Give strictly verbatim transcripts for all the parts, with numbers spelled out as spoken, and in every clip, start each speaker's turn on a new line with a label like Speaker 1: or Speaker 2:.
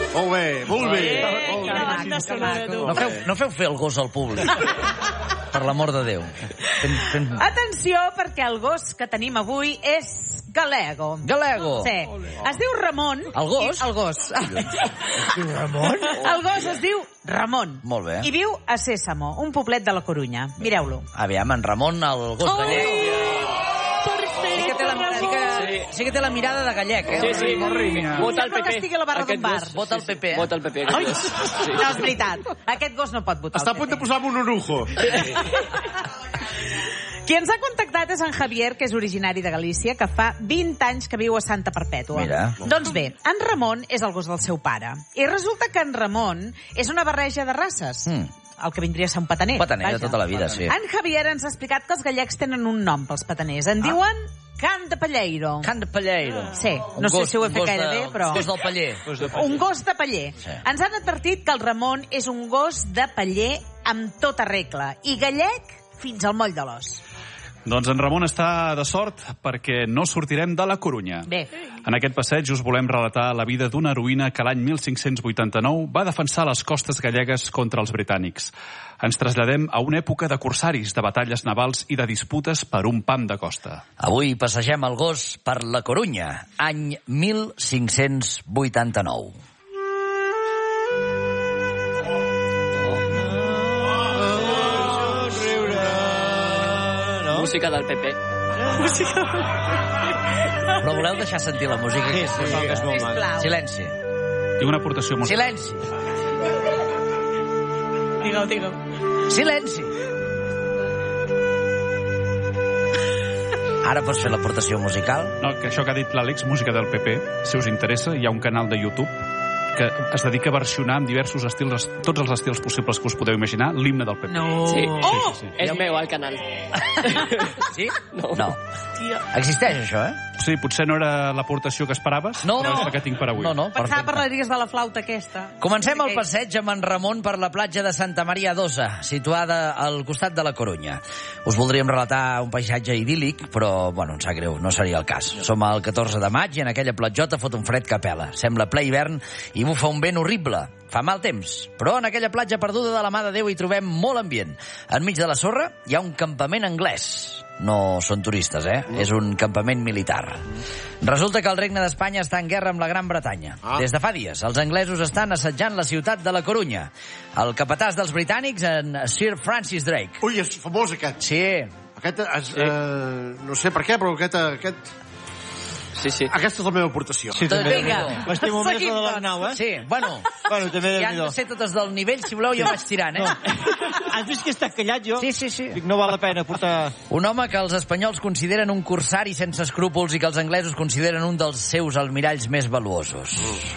Speaker 1: Molt bé, molt bé.
Speaker 2: No feu, no feu fer el gos al públic. Per l'amor de Déu. Fem, fem...
Speaker 3: Atenció, perquè el gos que tenim avui és galego.
Speaker 2: Galego?
Speaker 3: Sí. Es diu Ramon.
Speaker 2: El gos?
Speaker 3: I... El gos.
Speaker 2: Es diu Ramon?
Speaker 3: El gos es diu Ramon.
Speaker 2: Molt bé.
Speaker 3: I viu a Sésamo, un poblet de la Corunya. Mireu-lo.
Speaker 2: Aviam, en Ramon, el gos gallec. Sí que té la, sí que, sí que té la mirada de gallec, eh?
Speaker 4: Sí, sí. Vota el
Speaker 3: Sembla
Speaker 4: P
Speaker 3: que
Speaker 4: P.
Speaker 3: estigui a la barra d'un bar.
Speaker 2: Vota el P P, eh?
Speaker 4: Vota el P P. Ai. Sí.
Speaker 3: No, és veritat. Aquest gos no pot votar
Speaker 1: Està a
Speaker 3: el
Speaker 1: punt
Speaker 3: P
Speaker 1: de
Speaker 3: P.
Speaker 1: posar-me un orujo.
Speaker 3: Qui ens ha contactat és en Javier, que és originari de Galícia, que fa vint anys que viu a Santa Perpètua.
Speaker 2: Mira.
Speaker 3: Doncs bé, en Ramon és el gos del seu pare. I resulta que en Ramon és una barreja de races.
Speaker 2: Mm.
Speaker 3: El que vindria a ser un pataner.
Speaker 2: Pataner de tota la vida, sí.
Speaker 3: En Javier ens ha explicat que els gallecs tenen un nom pels pataners. En ah. diuen Can de Palleiro.
Speaker 2: Can de Palleiro.
Speaker 3: Sí,
Speaker 2: Un
Speaker 3: no sé
Speaker 2: gos-
Speaker 3: si ho he
Speaker 2: un
Speaker 3: fet
Speaker 2: gos
Speaker 3: gaire
Speaker 2: de-
Speaker 3: bé, però...
Speaker 2: Un gos del paller.
Speaker 3: Un gos de paller.
Speaker 2: Sí.
Speaker 3: Ens han advertit que el Ramon és un gos de paller amb tota regla i gallec fins al moll de l'os.
Speaker 5: Doncs en Ramon està de sort perquè no sortirem de la Corunya.
Speaker 3: Bé.
Speaker 5: En aquest passeig us volem relatar la vida d'una heroïna que l'any mil cinc-cents vuitanta-nou va defensar les costes gallegues contra els britànics. Ens traslladem a una època de corsaris, de batalles navals i de disputes per un pam de costa.
Speaker 2: Avui passegem el gos per la Corunya, any mil cinc-cents vuitanta-nou.
Speaker 4: Música del P P.
Speaker 2: Però voleu deixar sentir la música?
Speaker 6: Sí, sí, sí, que és molt maco.
Speaker 3: Sisplau.
Speaker 2: Silenci.
Speaker 5: Tinc una aportació molt...
Speaker 2: Silenci.
Speaker 3: Digue'l, digue'l.
Speaker 2: Silenci. Ara pots fer l'aportació musical?
Speaker 5: No, que això que ha dit l'Àlex, música del P P, si us interessa, hi ha un canal de YouTube que es dedica a versionar amb diversos estils, tots els estils possibles que us podeu imaginar, l'himne del P P.
Speaker 3: No.
Speaker 4: Sí.
Speaker 3: Oh!
Speaker 5: Sí, sí, sí.
Speaker 4: És meu, al canal.
Speaker 2: Sí?
Speaker 4: No.
Speaker 2: No. Existeix, això, eh?
Speaker 5: Sí, potser no era l'aportació que esperaves,
Speaker 2: No,
Speaker 5: però
Speaker 2: no.
Speaker 5: és la que tinc per avui.
Speaker 2: No, no,
Speaker 3: Pensava
Speaker 2: perfecte.
Speaker 3: parlaries de la flauta aquesta.
Speaker 2: Comencem el passeig amb en Ramon per la platja de Santa Maria d'Osa, situada al costat de la Corunya. Us voldríem relatar un paisatge idíl·lic, però, bueno, em sap greu, no seria el cas. Som al catorze de maig i en aquella platjota fot un fred que pela. Sembla ple hivern i bufa un vent horrible. Fa mal temps, però en aquella platja perduda de la mà de Déu hi trobem molt ambient. Enmig de la sorra hi ha un campament anglès. No són turistes, eh? És un campament militar. Resulta que el Regne d'Espanya està en guerra amb la Gran Bretanya.
Speaker 1: Ah.
Speaker 2: Des de fa dies, els anglesos estan assetjant la ciutat de la Corunya. El capatàs dels britànics, en Sir Francis Drake.
Speaker 1: Ui, és famós aquest.
Speaker 2: Sí,
Speaker 1: Aquest, és, eh, no sé per què, però aquest, aquest,
Speaker 4: Sí, sí.
Speaker 1: aquesta és la meva aportació.
Speaker 6: Sí, també.
Speaker 3: Vinga.
Speaker 6: M'estimo més
Speaker 3: Seguim,
Speaker 6: la de
Speaker 3: doncs.
Speaker 6: l'Arnau, eh?
Speaker 2: sí, bueno,
Speaker 6: Bueno, també
Speaker 2: si han de ser totes del nivell, si voleu, jo vaig tirant, eh?
Speaker 6: Has vist que està callat, jo?
Speaker 2: Sí, sí, sí.
Speaker 6: Dic, no val la pena portar...
Speaker 2: Un home que els espanyols consideren un corsari sense escrúpols i que els anglesos consideren un dels seus almiralls més valuosos.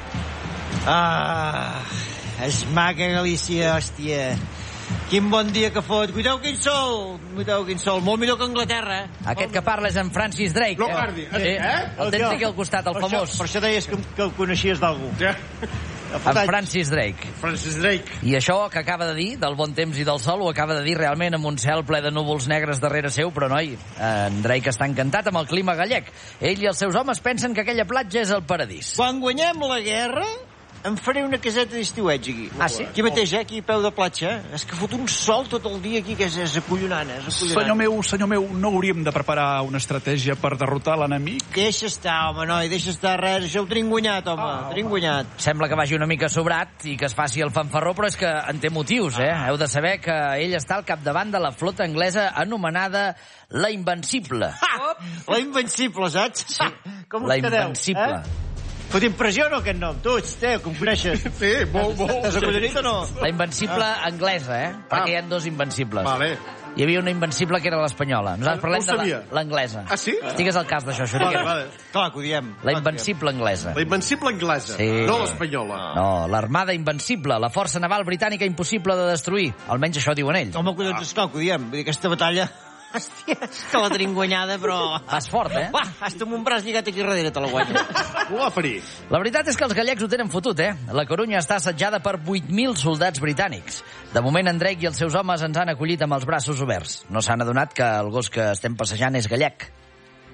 Speaker 6: Ah, és maca Galícia, hòstia. Quin bon dia que fot. Cuideu quin sol. Cuideu quin sol. Molt millor que Anglaterra.
Speaker 2: Aquest que parla és en Francis Drake.
Speaker 1: No guardi.
Speaker 2: Eh?
Speaker 1: Eh?
Speaker 2: El tens aquí al costat, el
Speaker 6: Per això-
Speaker 2: famós.
Speaker 6: Per això deies que, que el coneixies d'algú.
Speaker 1: Ja.
Speaker 2: En Francis Drake.
Speaker 1: Francis Drake.
Speaker 2: I això que acaba de dir, del bon temps i del sol, ho acaba de dir realment amb un cel ple de núvols negres darrere seu, però noi, en Drake està encantat amb el clima gallec. Ell i els seus homes pensen que aquella platja és el paradís.
Speaker 6: Quan guanyem la guerra, em faré una caseta d'estiueig aquí.
Speaker 2: Ah, sí?
Speaker 6: Aquí mateix, eh? Aquí a peu de platja. Eh? És que fot un sol tot el dia aquí, que és, és acollonant, és acollonant.
Speaker 5: Senyor meu, senyor meu, no hauríem de preparar una estratègia per derrotar l'enemic?
Speaker 6: Deixa estar, home, noi, deixa estar res. Això ho tenim guanyat, home, ho tenim guanyat.
Speaker 2: Sembla que vagi una mica sobrat i que es faci el fanfarró, però és que en té motius, eh? Heu de saber que ell està al capdavant de la flota anglesa anomenada la Invencible.
Speaker 6: Ha! La Invencible, saps? Sí. Com
Speaker 2: La
Speaker 6: us quedeu,
Speaker 2: Invencible.
Speaker 6: Eh? Fot impressió, no, aquest nom? Tu, Esteu, com coneixes?
Speaker 1: Sí, molt, molt.
Speaker 6: T'has acollonit o no?
Speaker 2: La Invencible anglesa, eh? Perquè hi ha dos Invencibles.
Speaker 1: Vale.
Speaker 2: Hi havia una Invencible que era l'espanyola. Nosaltres parlem
Speaker 1: No ho
Speaker 2: de
Speaker 1: sabia.
Speaker 2: la- l'anglesa.
Speaker 1: Ah, sí?
Speaker 2: Estigues al cas d'això,
Speaker 1: Vale,
Speaker 2: Xuriguera.
Speaker 1: vale.
Speaker 6: Clar, que ho diem.
Speaker 2: La Invencible anglesa.
Speaker 1: La invencible anglesa,
Speaker 2: Sí.
Speaker 1: no l'espanyola.
Speaker 2: No, l'Armada Invencible, la força naval britànica impossible de destruir. Almenys això diuen ells.
Speaker 6: Home, collons, esclar, que ho diem. Vull dir, aquesta batalla... Hòstia, és que la tenim guanyada, però...
Speaker 2: Vas fort, eh?
Speaker 6: Va, hasta amb un braç lligat aquí darrere te la guanya.
Speaker 1: Ho va ferir.
Speaker 2: La veritat és que els gallecs ho tenen fotut, eh? La Corunya està assetjada per vuit mil soldats britànics. De moment, en Drake i els seus homes ens han acollit amb els braços oberts. No s'han adonat que el gos que estem passejant és gallec.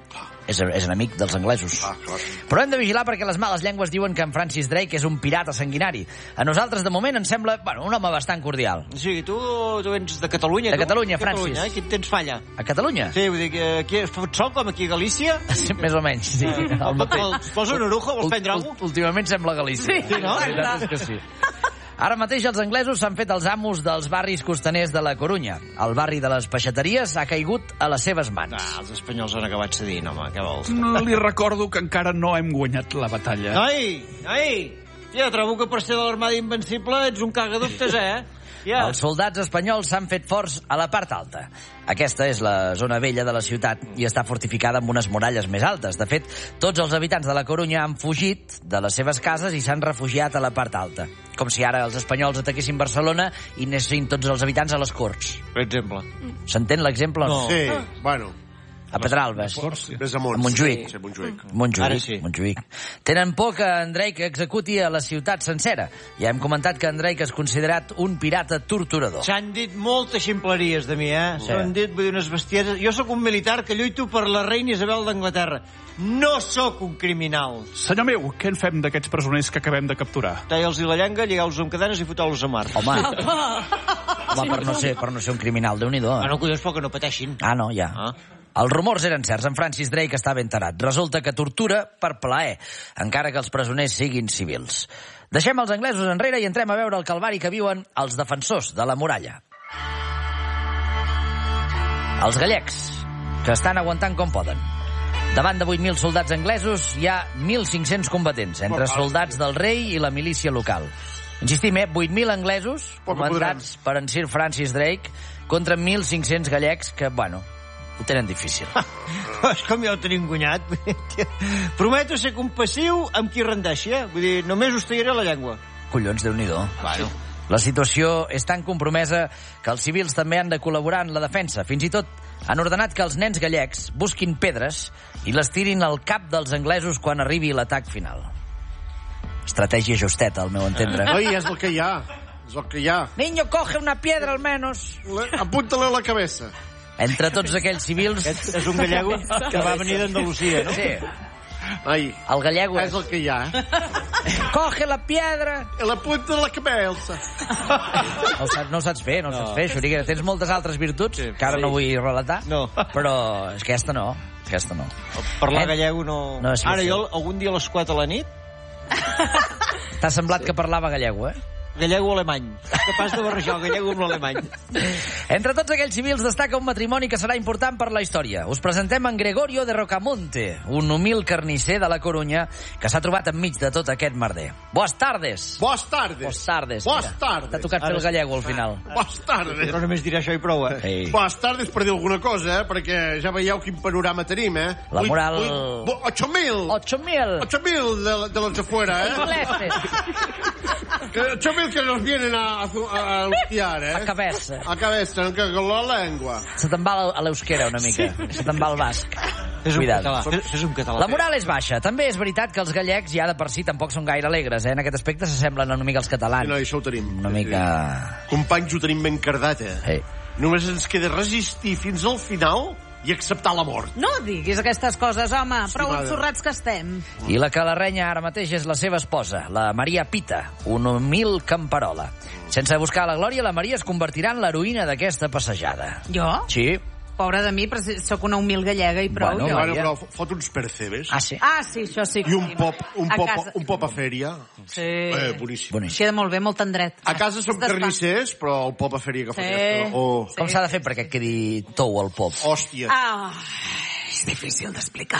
Speaker 2: és, és enemic dels anglesos.
Speaker 1: Ah, clar.
Speaker 2: Però hem de vigilar perquè les males llengües diuen que en Francis Drake és un pirata sanguinari. A nosaltres, de moment, ens sembla bueno, un home bastant cordial.
Speaker 6: O sigui, tu, tu vens de Catalunya.
Speaker 2: De
Speaker 6: tu?
Speaker 2: Catalunya, Francis.
Speaker 6: Catalunya, eh? Qui tens falla?
Speaker 2: A Catalunya?
Speaker 6: Sí, vull dir que aquí es fot sol com aquí a Galícia.
Speaker 2: Sí, més o menys, sí. El mateix.
Speaker 6: Es posa una oruja, vols prendre
Speaker 2: Ult-
Speaker 6: alguna cosa?
Speaker 2: Últimament sembla Galícia.
Speaker 3: Sí,
Speaker 6: no?
Speaker 2: La veritat és que sí. Ara mateix els anglesos s'han fet els amos dels barris costaners de la Corunya. El barri de les peixateries ha caigut a les seves mans.
Speaker 6: Ah, els espanyols han acabat cedint, home, què vols?
Speaker 5: No li recordo que encara no hem guanyat la batalla.
Speaker 6: Ai, ai! Ja trobo que per ser de l'Armada Invencible ets un cagadubtes, eh? Ja.
Speaker 2: Els soldats espanyols s'han fet forts a la part alta. Aquesta és la zona vella de la ciutat i està fortificada amb unes muralles més altes. De fet, tots els habitants de la Corunya han fugit de les seves cases i s'han refugiat a la part alta. Com si ara els espanyols ataquessin Barcelona i anessin tots els habitants a les Corts.
Speaker 6: Per exemple.
Speaker 2: S'entén l'exemple o no?
Speaker 6: No.
Speaker 1: Sí, bueno,
Speaker 2: A Pedralbes.
Speaker 1: més amunt.
Speaker 2: A Montjuïc.
Speaker 1: Sí, Montjuïc.
Speaker 2: Montjuïc,
Speaker 6: Ara sí.
Speaker 2: Montjuïc. Tenen por que en Drake executi a la ciutat sencera. Ja hem comentat que en Drake és considerat un pirata torturador.
Speaker 6: S'han dit moltes ximpleries de mi, eh?
Speaker 2: Sí.
Speaker 6: S'han dit, vull dir, unes bestieses. Jo sóc un militar que lluito per la reina Isabel d'Anglaterra. No sóc un criminal.
Speaker 5: Senyor meu, què en fem d'aquests presoners que acabem de capturar?
Speaker 6: Talla'ls-hi la llenga, lligau-los amb cadenes i foteu-los a mar.
Speaker 2: Home, home per, no ser, per no ser un criminal, Déu-n'hi-do.
Speaker 6: Ah, no, collons, però que no pateixin.
Speaker 2: Ah, no, ja.
Speaker 6: Ah.
Speaker 2: Els rumors eren certs, en Francis Drake estava enterrat. Resulta que tortura per plaer, encara que els presoners siguin civils. Deixem els anglesos enrere i entrem a veure el calvari que viuen els defensors de la muralla. Els gallecs, que estan aguantant com poden. Davant de vuit mil soldats anglesos hi ha mil cinc-cents combatents, entre soldats del rei i la milícia local. Insistim, eh? vuit mil anglesos,
Speaker 1: Poc
Speaker 2: comandats per en Sir Francis Drake, contra mil cinc-cents gallecs que, bueno, ho tenen difícil.
Speaker 6: És com ja ho tenim guanyat. Prometo ser compassiu amb qui rendeixi, eh? Vull dir, només us tallaré la llengua.
Speaker 2: Collons, Déu-n'hi-do.
Speaker 6: Bueno.
Speaker 2: La situació és tan compromesa que els civils també han de col·laborar en la defensa. Fins i tot han ordenat que els nens gallecs busquin pedres i les tirin al cap dels anglesos quan arribi l'atac final. Estratègia justeta, al meu entendre.
Speaker 1: Oi, és el que hi ha. És el que hi ha.
Speaker 2: Niño, coge una piedra, al menos.
Speaker 1: Apúntale a la cabeza.
Speaker 2: Entre tots aquells civils...
Speaker 6: Aquest és un gallego que va venir d'Andalusia, no?
Speaker 2: Sí,
Speaker 1: Ai,
Speaker 2: el gallego
Speaker 1: és el que hi ha.
Speaker 2: Coge la piedra.
Speaker 1: La punta de la cabeza.
Speaker 2: No ho saps, no ho saps fer, no ho saps fer, Xuriguera. Tens moltes altres virtuts, que ara no vull relatar,
Speaker 6: No.
Speaker 2: però és aquesta no, aquesta no.
Speaker 6: Parlar
Speaker 2: Eh?
Speaker 6: gallego no...
Speaker 2: No és
Speaker 6: Ara
Speaker 2: fàcil.
Speaker 6: jo, algun dia a les quatre de la nit,
Speaker 2: T'ha semblat que parlava gallego, eh?
Speaker 6: gallego alemany. Capaç de barrejar el gallego amb l'alemany.
Speaker 2: Entre tots aquells civils destaca un matrimoni que serà important per la història. Us presentem en Gregorio de Rocamonte, un humil carnisser de la Corunya que s'ha trobat enmig de tot aquest merder. Boas tardes.
Speaker 1: Boas tardes.
Speaker 2: Boas tardes.
Speaker 1: Boas
Speaker 2: Mira,
Speaker 1: tardes.
Speaker 2: T'ha tocat fer el gallego al final.
Speaker 1: Boas tardes.
Speaker 6: Però només diré això i prou, eh?
Speaker 2: Ei.
Speaker 1: Boas tardes per dir alguna cosa, eh? Perquè ja veieu quin panorama tenim, eh?
Speaker 2: La moral-
Speaker 1: ocho mil.
Speaker 2: ocho mil.
Speaker 1: ocho mil de, de los de fuera, eh?
Speaker 2: Ingleses.
Speaker 1: ocho mil que nos vienen a, a, a hostiar, eh?
Speaker 2: A cabeza.
Speaker 1: A cabeza, que con la lengua.
Speaker 2: Se te'n va a l'euskera una mica. Se te'n va al basc.
Speaker 6: És un
Speaker 2: Cuida't.
Speaker 6: català. És, és un català.
Speaker 2: La moral és baixa. També és veritat que els gallecs ja de per si tampoc són gaire alegres, eh? En aquest aspecte s'assemblen una mica als
Speaker 1: Sí,
Speaker 2: catalans.
Speaker 1: no, això ho tenim.
Speaker 2: Una mica...
Speaker 1: Companys, ho tenim ben cardat, eh?
Speaker 2: Ei.
Speaker 1: Només ens queda resistir fins al final i acceptar la mort.
Speaker 3: No diguis aquestes coses, home. Prou
Speaker 1: Estimada.
Speaker 3: ensorrats que estem.
Speaker 2: I la que la renya ara mateix és la seva esposa, la Maria Pita, una humil camperola. Sense buscar la glòria, la Maria es convertirà en l'heroïna d'aquesta passejada.
Speaker 3: Jo?
Speaker 2: Sí?
Speaker 3: Pobra de mi, però sóc una humil gallega i prou.
Speaker 2: Bueno,
Speaker 3: jo.
Speaker 1: Bueno,
Speaker 2: Maria.
Speaker 1: però fot uns percebes.
Speaker 2: Ah, sí?
Speaker 3: Ah, sí, això sí. que
Speaker 1: I un
Speaker 3: sí.
Speaker 1: pop, un
Speaker 3: A
Speaker 1: pop,
Speaker 3: casa-
Speaker 1: un pop a fèria.
Speaker 3: Sí.
Speaker 1: Eh, boníssim.
Speaker 2: Boníssim.
Speaker 3: Queda molt bé, molt tendret.
Speaker 1: A casa som
Speaker 3: Desfà.
Speaker 1: carnissers, però el pop a fèria que fa
Speaker 3: Sí.
Speaker 1: aquesta... Oh,
Speaker 2: Com s'ha de fer perquè quedi tou el pop?
Speaker 1: hòstia.
Speaker 3: Ah, és difícil d'explicar.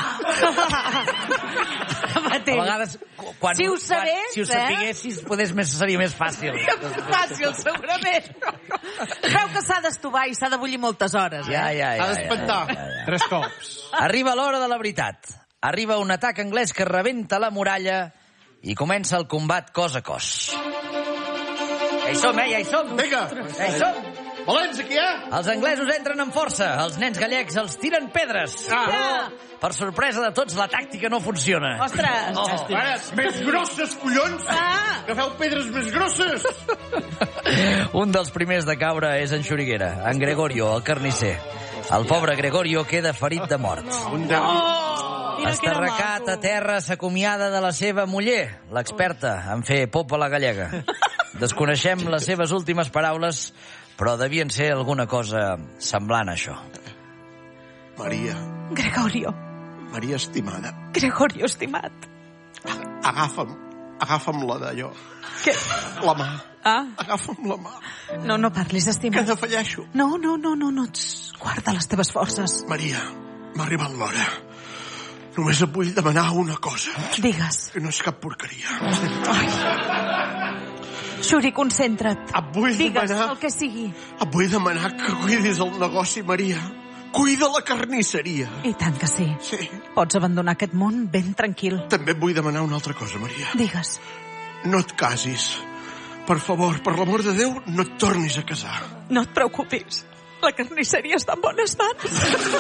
Speaker 2: A vegades, quan,
Speaker 3: Si ho
Speaker 2: quan,
Speaker 3: sabés,
Speaker 2: si ho
Speaker 3: eh?
Speaker 2: sapiguessis, podés més, seria més fàcil.
Speaker 3: Fàcil, segurament. Veu que s'ha d'estovar i s'ha de bullir moltes hores, eh?
Speaker 2: Ja, ja, ja.
Speaker 1: Ha d'espantar.
Speaker 2: ja, ja, ja.
Speaker 5: Tres cops.
Speaker 2: Arriba l'hora de la veritat. Arriba un atac anglès que rebenta la muralla i comença el combat cos a cos. Ja hi som, eh? Ja hi som.
Speaker 1: Vinga.
Speaker 2: Ja hi som.
Speaker 1: Valents, aquí, eh?
Speaker 2: Els anglesos entren amb força. Els nens gallecs els tiren pedres.
Speaker 1: Ah.
Speaker 2: Però, per sorpresa de tots, la tàctica no funciona.
Speaker 3: Ostres!
Speaker 2: Oh.
Speaker 1: Ara, més grosses, collons!
Speaker 3: Ah.
Speaker 1: Que feu pedres més grosses!
Speaker 2: Un dels primers de caure és en Xuriguera, en Gregorio, el carnisser. El pobre Gregorio queda ferit de mort.
Speaker 1: Un de...
Speaker 2: Estarracat a terra s'acomiada de la seva muller, l'experta en fer pop a la gallega. Desconeixem les seves últimes paraules, però devien ser alguna cosa semblant a això.
Speaker 1: Maria,
Speaker 3: Gregorio,
Speaker 1: Maria estimada,
Speaker 3: Gregorio, estimat.
Speaker 1: agafa'm, agafa'm la d'allò.
Speaker 3: Què?
Speaker 1: La mà,
Speaker 3: Ah,
Speaker 1: agafa'm la mà,
Speaker 3: no, no parlis,
Speaker 1: que
Speaker 3: estimat.
Speaker 1: defalleixo.
Speaker 3: No, no, no, no, no. Tss, guarda les teves forces.
Speaker 1: Maria, m'ha arribat l'hora. Només et vull demanar una cosa,
Speaker 3: Digues.
Speaker 1: que no és cap porqueria.
Speaker 3: Xuri, concentra't.
Speaker 1: Et vull
Speaker 3: Digues
Speaker 1: demanar...
Speaker 3: el que sigui.
Speaker 1: Et vull demanar que cuidis el negoci, Maria. Cuida la carnisseria.
Speaker 3: I tant que sí.
Speaker 1: Sí.
Speaker 3: Pots abandonar aquest món ben tranquil.
Speaker 1: També et vull demanar una altra cosa, Maria.
Speaker 3: Digues.
Speaker 1: No et casis. Per favor, per l'amor de Déu, no et tornis a casar.
Speaker 3: No et preocupis. La carnisseria està en bones mans.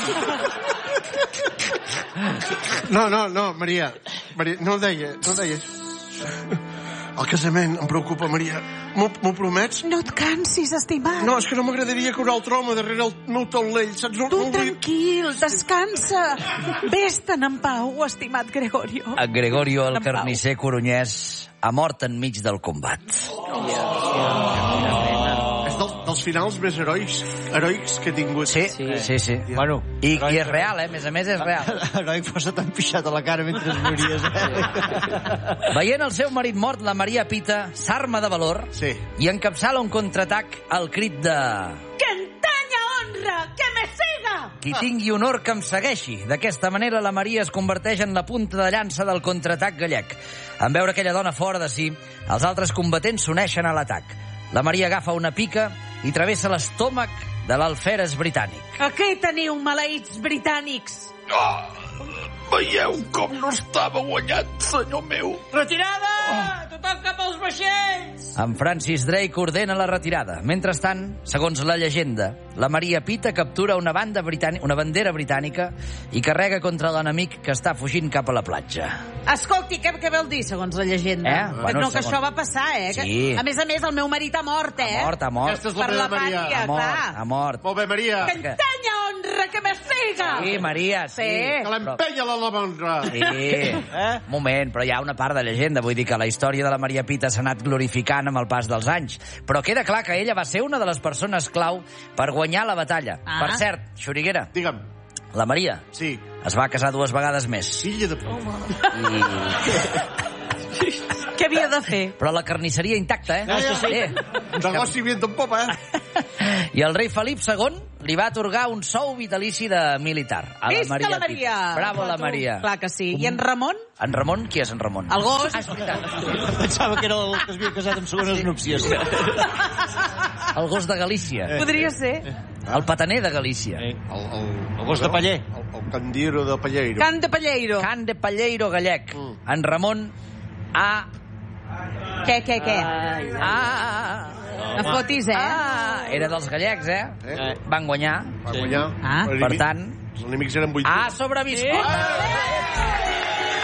Speaker 1: No, no, no, Maria. Maria, no ho deia, no ho deia. El casament em preocupa, Maria. M'ho m'ho promets?
Speaker 3: No et cansis, estimat.
Speaker 1: No, és que no m'agradaria que un altre home darrere el meu taulell, saps? No,
Speaker 3: Tu
Speaker 1: no vull...
Speaker 3: tranquil, descansa. Vés-te'n en pau, estimat Gregorio.
Speaker 2: En Gregorio, el
Speaker 3: En pau.
Speaker 2: carnisser corunyès, ha mort enmig del combat.
Speaker 1: És del, dels finals més heroics, heroics que he tingut.
Speaker 2: Sí, sí, sí.
Speaker 6: Bueno,
Speaker 2: I, I és real, eh? A més a més, és real.
Speaker 6: heroic fos tan pixat a la cara mentre es mories, eh?
Speaker 2: Veient el seu marit mort, la Maria Pita s'arma de valor
Speaker 1: Sí.
Speaker 2: i encapçala un contraatac al crit de...
Speaker 3: Que entanya honra, que me siga!
Speaker 2: Qui tingui honor que em segueixi. D'aquesta manera, la Maria es converteix en la punta de llança del contraatac gallec. En veure aquella dona fora de si, els altres combatents s'uneixen a l'atac. La Maria agafa una pica i travessa l'estómac de l'alferes britànic.
Speaker 3: Aquí teniu, maleïts britànics.
Speaker 1: Veieu com no estava guanyat, senyor meu.
Speaker 3: Retirada! Tothom cap als vaixells!
Speaker 2: En Francis Drake ordena la retirada. Mentrestant, segons la llegenda, la Maria Pita captura una, banda britànica, una bandera britànica i carrega contra l'enemic que està fugint cap a la platja.
Speaker 3: Escolti, què, què vol dir, segons la llegenda?
Speaker 2: Eh? Bueno,
Speaker 3: no, que
Speaker 2: segons-
Speaker 3: això va passar, eh? Que,
Speaker 2: Sí.
Speaker 3: a més a més, el meu marit ha mort, eh?
Speaker 2: Ha mort, ha mort.
Speaker 1: Aquesta és la
Speaker 3: Per la
Speaker 1: meva Maria.
Speaker 3: pàtria,
Speaker 2: Ha mort,
Speaker 3: clar.
Speaker 2: ha mort.
Speaker 1: Molt bé, Maria.
Speaker 3: Que entanya honra, que me siga!
Speaker 2: Sí, Maria, sí.
Speaker 3: Sí.
Speaker 1: Que l'empenya la lavandra.
Speaker 2: Sí, eh? moment, però hi ha una part de llegenda, vull dir que la història de la Maria Pita s'ha anat glorificant amb el pas dels anys, però queda clar que ella va ser una de les persones clau per guanyar la batalla.
Speaker 3: Ah.
Speaker 2: Per cert, Xuriguera,
Speaker 1: Digue'm.
Speaker 2: la Maria
Speaker 1: Sí.
Speaker 2: es va casar dues vegades més.
Speaker 1: Filla de...
Speaker 2: I...
Speaker 3: Què havia de fer?
Speaker 2: Però la carnisseria intacta, eh?
Speaker 1: Ja, ja.
Speaker 2: Sí.
Speaker 1: Negoci viento en popa, eh?
Speaker 2: I el rei Felip segon li va atorgar un sou vitalici de militar. A la
Speaker 3: Visca
Speaker 2: Maria
Speaker 3: la
Speaker 2: Pita.
Speaker 3: Maria!
Speaker 2: Bravo, la Maria.
Speaker 3: Clar que sí. I en Ramon?
Speaker 2: En Ramon? Qui és en Ramon?
Speaker 3: El gos?
Speaker 2: Ah, és veritat.
Speaker 6: Pensava que era el que es havia casat amb segones núpcies.
Speaker 2: El gos de Galícia.
Speaker 3: Podria ser.
Speaker 2: El pataner de Galícia.
Speaker 1: El, el,
Speaker 6: El gos de paller.
Speaker 1: El, el candiro de Palleiro.
Speaker 3: Can de Palleiro.
Speaker 2: Can de Palleiro gallec.
Speaker 1: Mm.
Speaker 2: En Ramon ha...
Speaker 3: Què, què, què?
Speaker 2: Ah,
Speaker 3: No fotis, eh?
Speaker 2: ah, era dels gallecs, eh?
Speaker 1: Eh?
Speaker 2: Van guanyar.
Speaker 1: Va guanyar.
Speaker 3: Ah.
Speaker 1: Els
Speaker 2: Per
Speaker 1: enemics-
Speaker 2: tant,
Speaker 1: Els enemics eren vuit.
Speaker 2: ha sobreviscut.